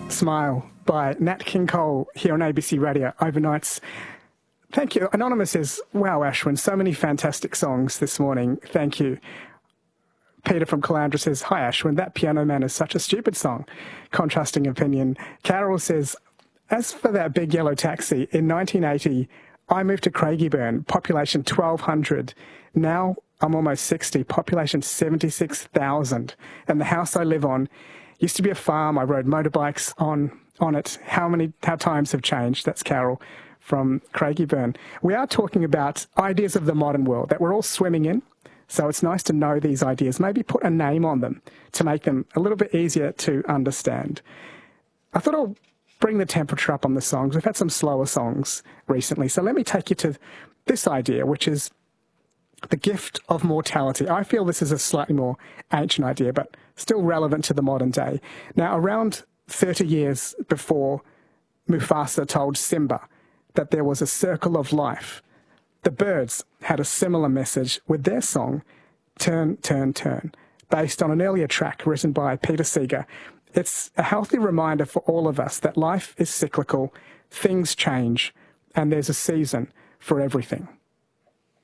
Smile by Nat King Cole here on ABC Radio Overnights. Thank you. Anonymous says, wow, Ashwin, so many fantastic songs this morning. Thank you. Peter from Calandra says, hi, Ashwin, that Piano Man is such a stupid song. Contrasting opinion. Carol says, as for that big yellow taxi, in 1980, I moved to Craigieburn, population 1,200. Now I'm almost 60, population 76,000. And the house I live on used to be a farm. I rode motorbikes on it. How times have changed. That's Carol from Craigieburn. We are talking about ideas of the modern world that we're all swimming in. So it's nice to know these ideas, maybe put a name on them to make them a little bit easier to understand. I thought I'll bring the temperature up on the songs. We've had some slower songs recently. So let me take you to this idea, which is the gift of mortality. I feel this is a slightly more ancient idea, but still relevant to the modern day. Now, around 30 years before Mufasa told Simba that there was a circle of life, the Byrds had a similar message with their song, Turn, Turn, Turn, based on an earlier track written by Peter Seeger. It's a healthy reminder for all of us that life is cyclical, things change, and there's a season for everything.